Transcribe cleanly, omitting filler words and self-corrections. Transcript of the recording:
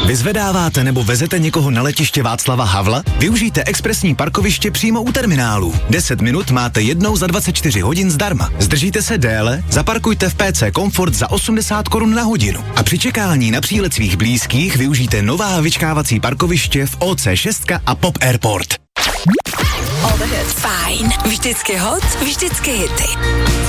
Vyzvedáváte nebo vezete někoho na letiště Václava Havla? Využijte expresní parkoviště přímo u terminálů. 10 minut máte jednou za 24 hodin zdarma. Zdržíte se déle? Zaparkujte v PC Comfort za 80 korun na hodinu. A při čekání na přílet svých blízkých využijte nová vyčkávací parkoviště v OC6 a Pop Airport. All the hits. Fajn. Vždycky hot, vždycky hity.